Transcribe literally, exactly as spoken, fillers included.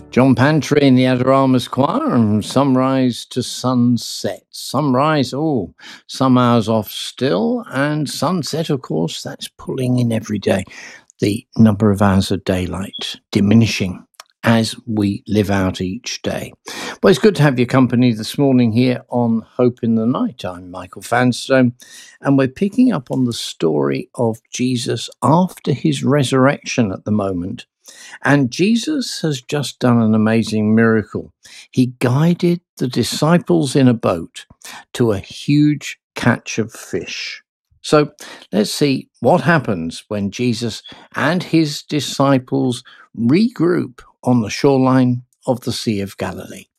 John Pantry in the Adoramus Choir, and sunrise to sunset. Sunrise, oh, some hours off still, and sunset, of course, that's pulling in every day. The number of hours of daylight diminishing as we live out each day. Well, it's good to have your company this morning here on Hope in the Night. I'm Michael Vanstone, and we're picking up on the story of Jesus after his resurrection at the moment. And Jesus has just done an amazing miracle. He guided the disciples in a boat to a huge catch of fish. So let's see what happens when Jesus and his disciples regroup on the shoreline of the Sea of Galilee.